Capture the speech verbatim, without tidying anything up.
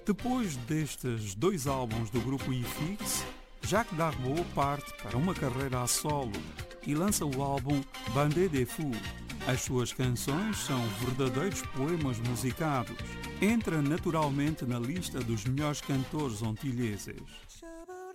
Depois destes dois álbuns do grupo iFix, Jacques Darboux parte para uma carreira a solo e lança o álbum Bandé des Fous. As suas canções são verdadeiros poemas musicados. Entra naturalmente na lista dos melhores cantores antilheses.